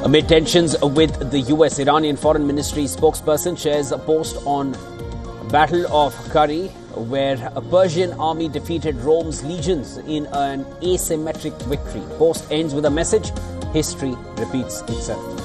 Amid tensions with the US, Iranian Foreign Ministry spokesperson shares a post on Battle of Kari, where a Persian army defeated Rome's legions in an asymmetric victory. Post ends with a message: history repeats itself.